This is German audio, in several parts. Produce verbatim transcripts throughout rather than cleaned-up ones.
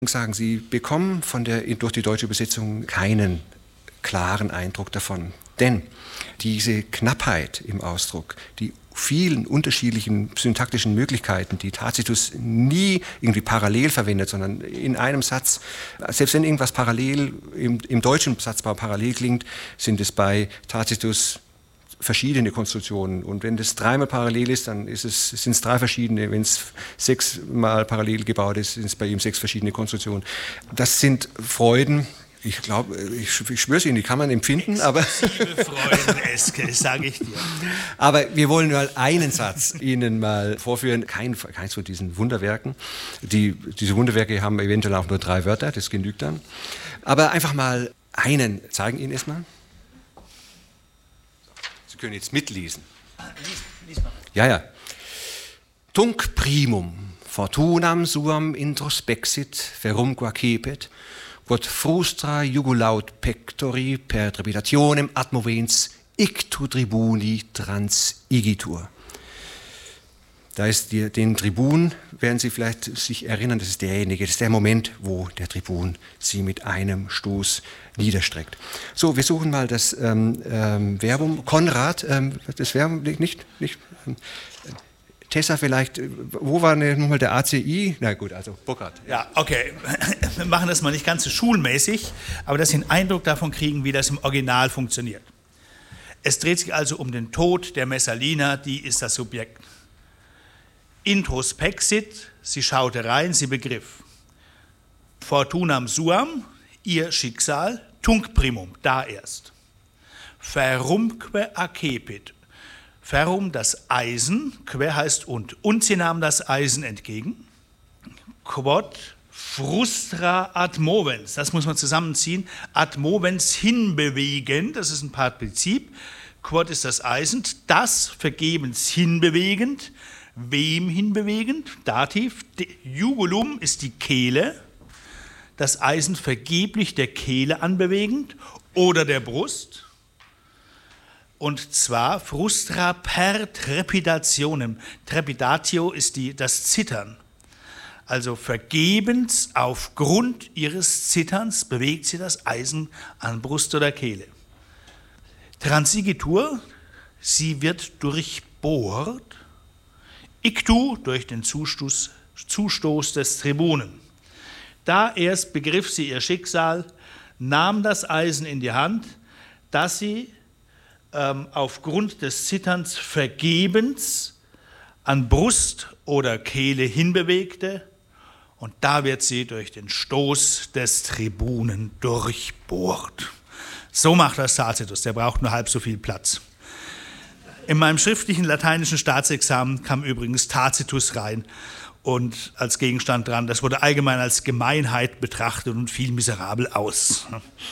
sagen, Sie bekommen von der, durch die deutsche Übersetzung keinen klaren Eindruck davon. Denn diese Knappheit im Ausdruck, die vielen unterschiedlichen syntaktischen Möglichkeiten, die Tacitus nie irgendwie parallel verwendet, sondern in einem Satz, selbst wenn irgendwas parallel, im, im deutschen Satzbau parallel klingt, sind es bei Tacitus verschiedene Konstruktionen. Und wenn das dreimal parallel ist, dann ist es, sind es drei verschiedene. Wenn es sechsmal parallel gebaut ist, sind es bei ihm sechs verschiedene Konstruktionen. Das sind Freuden. Ich glaube, ich, ich schwöre es Ihnen, die kann man empfinden, aber Freuden-eske, sage ich dir. Aber wir wollen mal einen Satz Ihnen mal vorführen, kein, keins von diesen Wunderwerken. Die, diese Wunderwerke haben eventuell auch nur drei Wörter, das genügt dann. Aber einfach mal einen zeigen Ihnen erstmal. Sie können jetzt mitlesen. Lies, lies mal. Ja, ja. Tunc primum fortunam suam introspexit ferumque cepet, quod frustra jugulaut pectori per trepidatione ad movens ictu tribuni transigitur. Da ist die, den Tribun, werden Sie vielleicht sich erinnern, das ist derjenige, das ist der Moment, wo der Tribun Sie mit einem Stoß niederstreckt. So, wir suchen mal das ähm, ähm, Verbum. Konrad, ähm, das Verbum nicht, nicht ähm, Tessa vielleicht, wo war nochmal der A C I? Na gut, also Burkhard. Ja, okay. Wir machen das mal nicht ganz so schulmäßig, aber dass Sie einen Eindruck davon kriegen, wie das im Original funktioniert. Es dreht sich also um den Tod der Messalina, die ist das Subjekt. Introspexit, sie schaute rein, sie begriff. Fortunam suam, ihr Schicksal, tunc primum, da erst. Ferumque accepit. Ferrum, das Eisen, que heißt und, und sie nahm das Eisen entgegen. Quod frustra ad movens, das muss man zusammenziehen, ad movens hinbewegend, das ist ein Partizip. Quod ist das Eisen, das vergebens hinbewegend. Wem hinbewegend? Dativ. Jugulum ist die Kehle, das Eisen vergeblich der Kehle anbewegend oder der Brust. Und zwar frustra per trepidationem. Trepidatio ist die, das Zittern. Also vergebens aufgrund ihres Zitterns bewegt sie das Eisen an Brust oder Kehle. Transigitur, sie wird durchbohrt. Ictu durch den Zustoß, Zustoß des Tribunen. Da erst begriff sie ihr Schicksal, nahm das Eisen in die Hand, das sie ähm, aufgrund des Zitterns vergebens an Brust oder Kehle hinbewegte, und da wird sie durch den Stoß des Tribunen durchbohrt. So macht das Tacitus, der braucht nur halb so viel Platz. In meinem schriftlichen lateinischen Staatsexamen kam übrigens Tacitus rein und als Gegenstand dran. Das wurde allgemein als Gemeinheit betrachtet und fiel miserabel aus.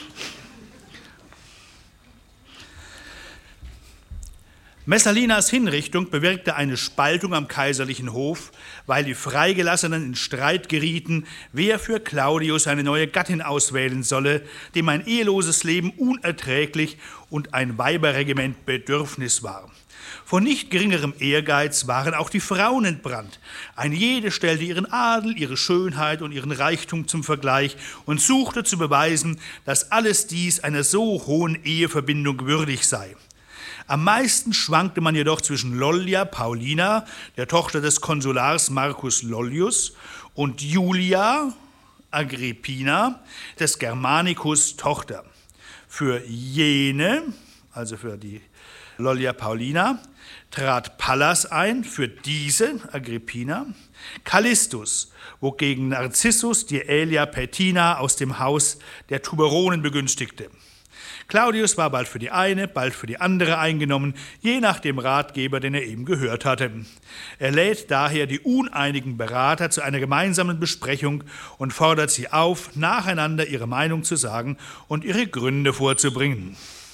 Messalinas Hinrichtung bewirkte eine Spaltung am kaiserlichen Hof, weil die Freigelassenen in Streit gerieten, wer für Claudius eine neue Gattin auswählen solle, dem ein eheloses Leben unerträglich und ein Weiberregiment Bedürfnis war. Von nicht geringerem Ehrgeiz waren auch die Frauen entbrannt. Eine jede stellte ihren Adel, ihre Schönheit und ihren Reichtum zum Vergleich und suchte zu beweisen, dass alles dies einer so hohen Eheverbindung würdig sei. Am meisten schwankte man jedoch zwischen Lollia Paulina, der Tochter des Konsulars Marcus Lollius, und Julia Agrippina, des Germanicus Tochter. Für jene, also für die Lollia Paulina, trat Pallas ein, für diese, Agrippina, Callistus, wogegen Narcissus die Aelia Paetina aus dem Haus der Tuberonen begünstigte. Claudius war bald für die eine, bald für die andere eingenommen, je nach dem Ratgeber, den er eben gehört hatte. Er lädt daher die uneinigen Berater zu einer gemeinsamen Besprechung und fordert sie auf, nacheinander ihre Meinung zu sagen und ihre Gründe vorzubringen.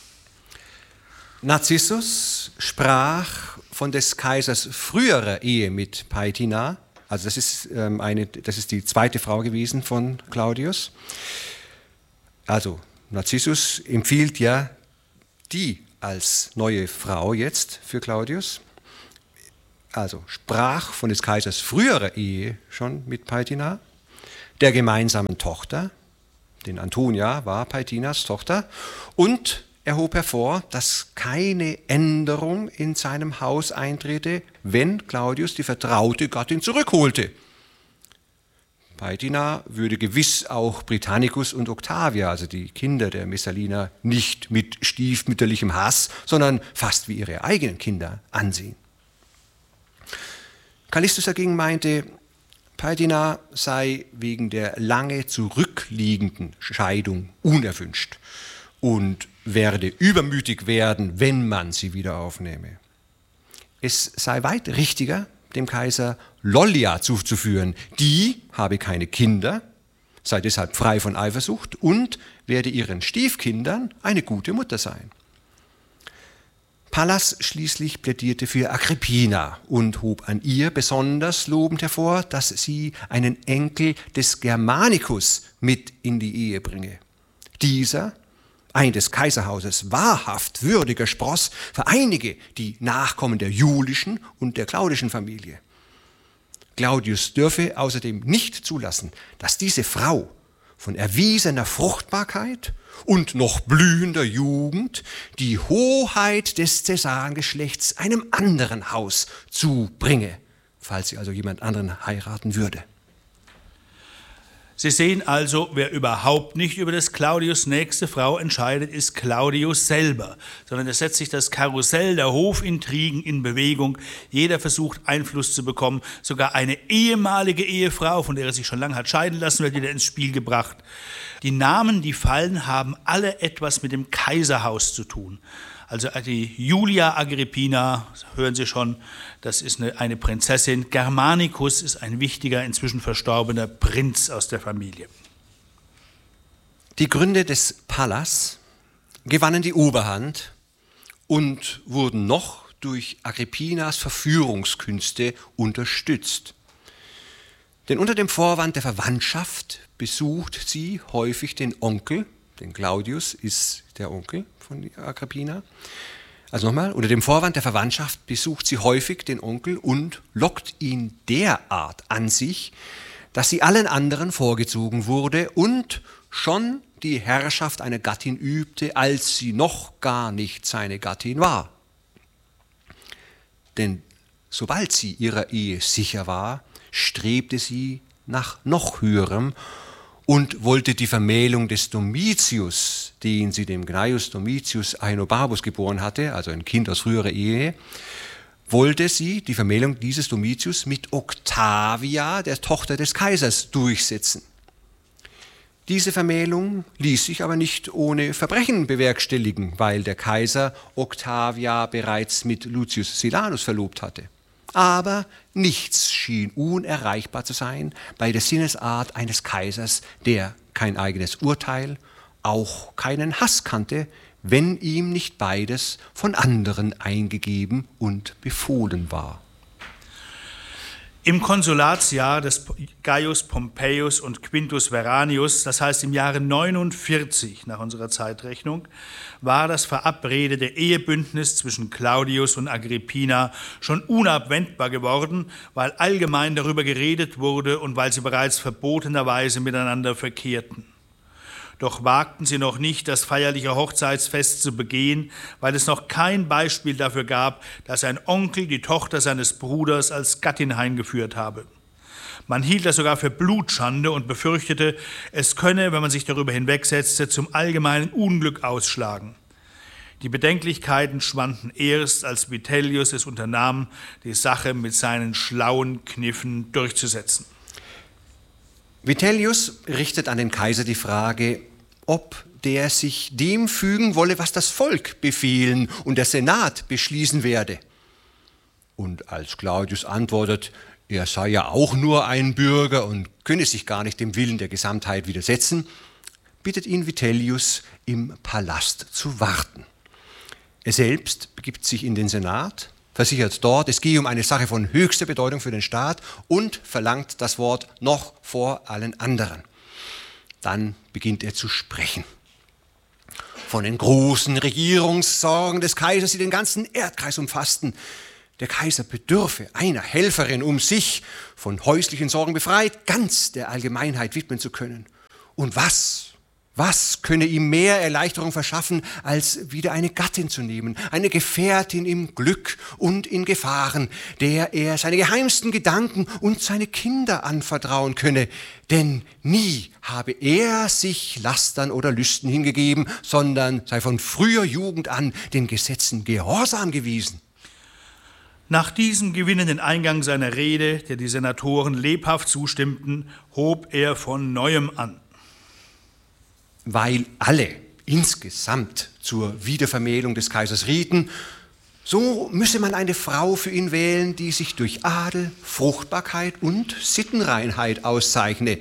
Narcissus sprach von des Kaisers früherer Ehe mit Paetina, also das ist, ähm, eine, das ist die zweite Frau gewesen von Claudius. Also Narcissus empfiehlt ja die als neue Frau jetzt für Claudius. Also sprach von des Kaisers früherer Ehe schon mit Paetina. der gemeinsamen Tochter, denn Antonia war Paetinas Tochter, und er hob hervor, dass keine Änderung in seinem Haus eintrete, wenn Claudius die vertraute Gattin zurückholte. Paetina würde gewiss auch Britannicus und Octavia, also die Kinder der Messaliner, nicht mit stiefmütterlichem Hass, sondern fast wie ihre eigenen Kinder ansehen. Callistus dagegen meinte, Paetina sei wegen der lange zurückliegenden Scheidung unerwünscht und werde übermütig werden, wenn man sie wieder aufnehme. Es sei weit richtiger, dem Kaiser Lollia zuzuführen. Die habe keine Kinder, sei deshalb frei von Eifersucht und werde ihren Stiefkindern eine gute Mutter sein. Pallas schließlich plädierte für Agrippina und hob an ihr besonders lobend hervor, dass sie einen Enkel des Germanicus mit in die Ehe bringe. Dieser, ein des Kaiserhauses wahrhaft würdiger Spross, vereinige die Nachkommen der julischen und der claudischen Familie. Claudius dürfe außerdem nicht zulassen, dass diese Frau von erwiesener Fruchtbarkeit und noch blühender Jugend die Hoheit des Cäsarengeschlechts einem anderen Haus zubringe, falls sie also jemand anderen heiraten würde. Sie sehen also, wer überhaupt nicht über des Claudius nächste Frau entscheidet, ist Claudius selber, sondern es setzt sich das Karussell der Hofintrigen in Bewegung. Jeder versucht, Einfluss zu bekommen. Sogar eine ehemalige Ehefrau, von der er sich schon lange hat scheiden lassen, wird wieder ins Spiel gebracht. Die Namen, die fallen, haben alle etwas mit dem Kaiserhaus zu tun. Also die Julia Agrippina, hören Sie schon, das ist eine, eine Prinzessin. Germanicus ist ein wichtiger, inzwischen verstorbener Prinz aus der Familie. Die Gründe des Pallas gewannen die Oberhand und wurden noch durch Agrippinas Verführungskünste unterstützt. Denn unter dem Vorwand der Verwandtschaft besucht sie häufig den Onkel, denn Claudius ist der Onkel von Agrippina. Also nochmal, unter dem Vorwand der Verwandtschaft besucht sie häufig den Onkel und lockt ihn derart an sich, dass sie allen anderen vorgezogen wurde und schon die Herrschaft einer Gattin übte, als sie noch gar nicht seine Gattin war. Denn sobald sie ihrer Ehe sicher war, strebte sie nach noch höherem und wollte die Vermählung des Domitius, den sie dem Gnaeus Domitius Aenobarbus geboren hatte, also ein Kind aus früherer Ehe, wollte sie die Vermählung dieses Domitius mit Octavia, der Tochter des Kaisers, durchsetzen. Diese Vermählung ließ sich aber nicht ohne Verbrechen bewerkstelligen, weil der Kaiser Octavia bereits mit Lucius Silanus verlobt hatte. Aber nichts schien unerreichbar zu sein bei der Sinnesart eines Kaisers, der kein eigenes Urteil, auch keinen Hass kannte, wenn ihm nicht beides von anderen eingegeben und befohlen war. Im Konsulatsjahr des Gaius Pompeius und Quintus Veranius, das heißt im Jahre neunundvierzig nach unserer Zeitrechnung, war das verabredete Ehebündnis zwischen Claudius und Agrippina schon unabwendbar geworden, weil allgemein darüber geredet wurde und weil sie bereits verbotenerweise miteinander verkehrten. Doch wagten sie noch nicht, das feierliche Hochzeitsfest zu begehen, weil es noch kein Beispiel dafür gab, dass ein Onkel die Tochter seines Bruders als Gattin heimgeführt habe. Man hielt das sogar für Blutschande und befürchtete, es könne, wenn man sich darüber hinwegsetzte, zum allgemeinen Unglück ausschlagen. Die Bedenklichkeiten schwanden erst, als Vitellius es unternahm, die Sache mit seinen schlauen Kniffen durchzusetzen. Vitellius richtet an den Kaiser die Frage, ob der sich dem fügen wolle, was das Volk befehlen und der Senat beschließen werde. Und als Claudius antwortet, er sei ja auch nur ein Bürger und könne sich gar nicht dem Willen der Gesamtheit widersetzen, bittet ihn Vitellius, im Palast zu warten. Er selbst begibt sich in den Senat, versichert dort, es gehe um eine Sache von höchster Bedeutung für den Staat und verlangt das Wort noch vor allen anderen. Dann beginnt er zu sprechen. Von den großen Regierungssorgen des Kaisers, die den ganzen Erdkreis umfassten, der Kaiser bedürfe einer Helferin, um sich von häuslichen Sorgen befreit, ganz der Allgemeinheit widmen zu können. Und was, was könne ihm mehr Erleichterung verschaffen, als wieder eine Gattin zu nehmen, eine Gefährtin im Glück und in Gefahren, der er seine geheimsten Gedanken und seine Kinder anvertrauen könne. Denn nie habe er sich Lastern oder Lüsten hingegeben, sondern sei von früher Jugend an den Gesetzen gehorsam gewesen. Nach diesem gewinnenden Eingang seiner Rede, der die Senatoren lebhaft zustimmten, hob er von Neuem an. Weil alle insgesamt zur Wiedervermählung des Kaisers rieten, so müsse man eine Frau für ihn wählen, die sich durch Adel, Fruchtbarkeit und Sittenreinheit auszeichne.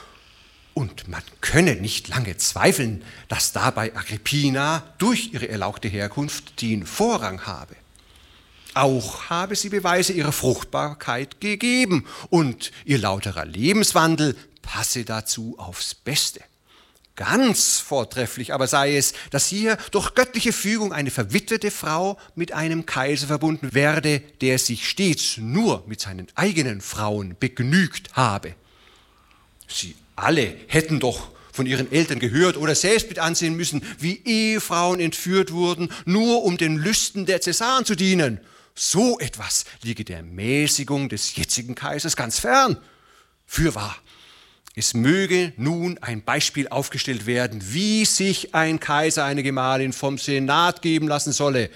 Und man könne nicht lange zweifeln, dass dabei Agrippina durch ihre erlauchte Herkunft den Vorrang habe. Auch habe sie Beweise ihrer Fruchtbarkeit gegeben und ihr lauterer Lebenswandel passe dazu aufs Beste. Ganz vortrefflich aber sei es, dass hier durch göttliche Fügung eine verwitwete Frau mit einem Kaiser verbunden werde, der sich stets nur mit seinen eigenen Frauen begnügt habe. Sie alle hätten doch von ihren Eltern gehört oder selbst mit ansehen müssen, wie Ehefrauen entführt wurden, nur um den Lüsten der Cäsaren zu dienen. So etwas liege der Mäßigung des jetzigen Kaisers ganz fern. Fürwahr, es möge nun ein Beispiel aufgestellt werden, wie sich ein Kaiser eine Gemahlin vom Senat geben lassen solle.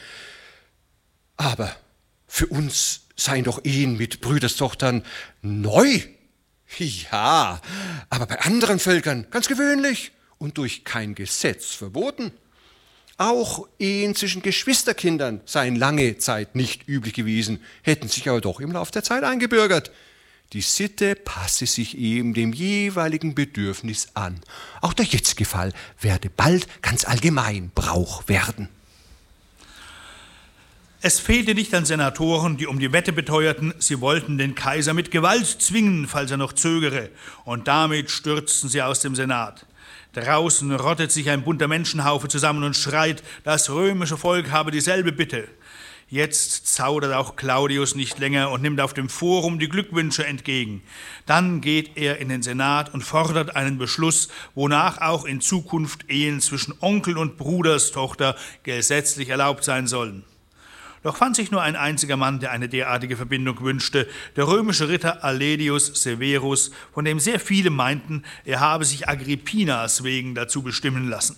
Aber für uns seien doch Ehen mit Brüderstochtern neu. Ja, aber bei anderen Völkern ganz gewöhnlich und durch kein Gesetz verboten. Auch Ehen zwischen Geschwisterkindern seien lange Zeit nicht üblich gewesen, hätten sich aber doch im Laufe der Zeit eingebürgert. Die Sitte passe sich eben dem jeweiligen Bedürfnis an. Auch der jetzige Fall werde bald ganz allgemein Brauch werden. Es fehlte nicht an Senatoren, die um die Wette beteuerten, sie wollten den Kaiser mit Gewalt zwingen, falls er noch zögere, und damit stürzten sie aus dem Senat. Draußen rottet sich ein bunter Menschenhaufe zusammen und schreit, das römische Volk habe dieselbe Bitte. Jetzt zaudert auch Claudius nicht länger und nimmt auf dem Forum die Glückwünsche entgegen. Dann geht er in den Senat und fordert einen Beschluss, wonach auch in Zukunft Ehen zwischen Onkel und Bruderstochter gesetzlich erlaubt sein sollen. Doch fand sich nur ein einziger Mann, der eine derartige Verbindung wünschte, der römische Ritter Alledius Severus, von dem sehr viele meinten, er habe sich Agrippinas wegen dazu bestimmen lassen.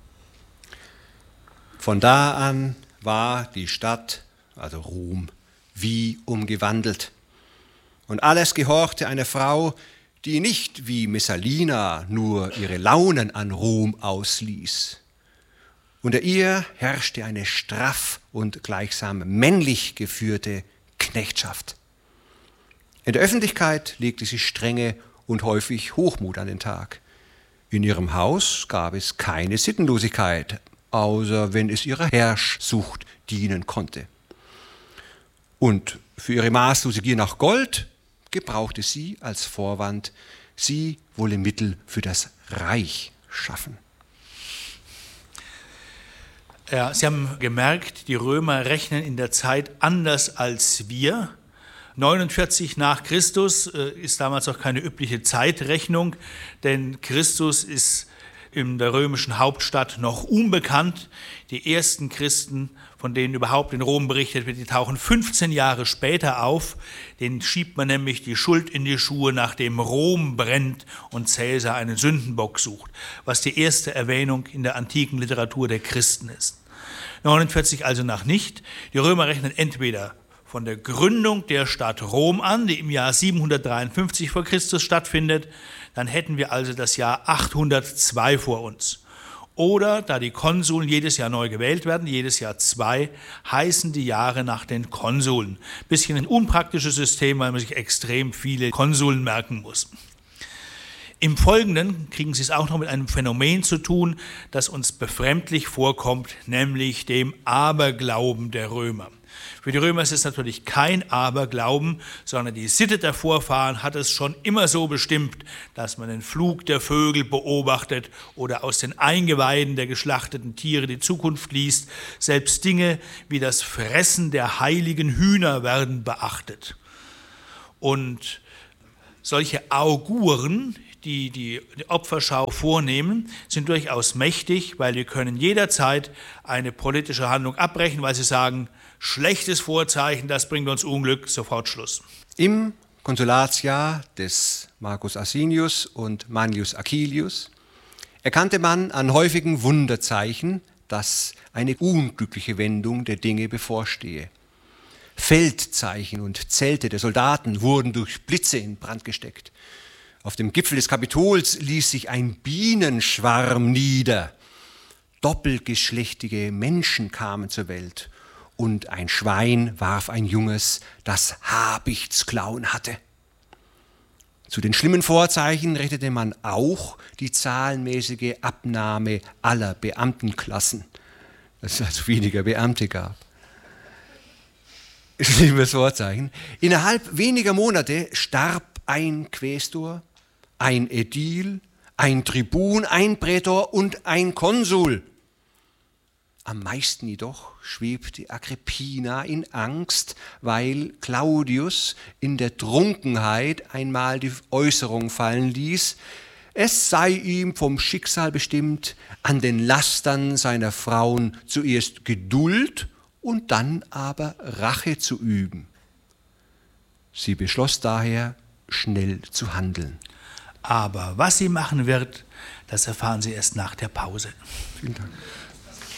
Von da an war die Stadt, also Rom, wie umgewandelt. Und alles gehorchte einer Frau, die nicht wie Messalina nur ihre Launen an Rom ausließ. Unter ihr herrschte eine straff und gleichsam männlich geführte Knechtschaft. In der Öffentlichkeit legte sie Strenge und häufig Hochmut an den Tag. In ihrem Haus gab es keine Sittenlosigkeit, außer wenn es ihrer Herrschsucht dienen konnte. Und für ihre maßlose Gier nach Gold gebrauchte sie als Vorwand, sie wolle Mittel für das Reich schaffen. Ja, Sie haben gemerkt, die Römer rechnen in der Zeit anders als wir. neunundvierzig nach Christus äh, ist damals auch keine übliche Zeitrechnung, denn Christus ist in der römischen Hauptstadt noch unbekannt. Die ersten Christen, von denen überhaupt in Rom berichtet wird, die tauchen fünfzehn Jahre später auf. Denen schiebt man nämlich die Schuld in die Schuhe, nachdem Rom brennt und Cäsar einen Sündenbock sucht, was die erste Erwähnung in der antiken Literatur der Christen ist. neunundvierzig also nach nicht. Die Römer rechnen entweder von der Gründung der Stadt Rom an, die im Jahr siebenhundertdreiundfünfzig vor Christus stattfindet, dann hätten wir also das Jahr achthundertzwei vor uns. Oder, da die Konsuln jedes Jahr neu gewählt werden, jedes Jahr zwei, heißen die Jahre nach den Konsuln. Bisschen ein unpraktisches System, weil man sich extrem viele Konsuln merken muss. Im Folgenden kriegen Sie es auch noch mit einem Phänomen zu tun, das uns befremdlich vorkommt, nämlich dem Aberglauben der Römer. Für die Römer ist es natürlich kein Aberglauben, sondern die Sitte der Vorfahren hat es schon immer so bestimmt, dass man den Flug der Vögel beobachtet oder aus den Eingeweiden der geschlachteten Tiere die Zukunft liest. Selbst Dinge wie das Fressen der heiligen Hühner werden beachtet. Und solche Auguren, die die Opferschau vornehmen, sind durchaus mächtig, weil wir können jederzeit eine politische Handlung abbrechen, weil sie sagen, schlechtes Vorzeichen, das bringt uns Unglück, sofort Schluss. Im Konsulatsjahr des Marcus Asinius und Manius Acilius erkannte man an häufigen Wunderzeichen, dass eine unglückliche Wendung der Dinge bevorstehe. Feldzeichen und Zelte der Soldaten wurden durch Blitze in Brand gesteckt. Auf dem Gipfel des Kapitols ließ sich ein Bienenschwarm nieder. Doppelgeschlechtige Menschen kamen zur Welt und ein Schwein warf ein Junges, das Habichtsklauen hatte. Zu den schlimmen Vorzeichen rechnete man auch die zahlenmäßige Abnahme aller Beamtenklassen, dass es also weniger Beamte gab. Schlimmes Vorzeichen. Innerhalb weniger Monate starb ein Quästor, ein Ädil, ein Tribun, ein Prätor und ein Konsul. Am meisten jedoch schwebte Agrippina in Angst, weil Claudius in der Trunkenheit einmal die Äußerung fallen ließ, es sei ihm vom Schicksal bestimmt, an den Lastern seiner Frauen zuerst Geduld und dann aber Rache zu üben. Sie beschloss daher, schnell zu handeln. Aber was sie machen wird, das erfahren Sie erst nach der Pause. Vielen Dank.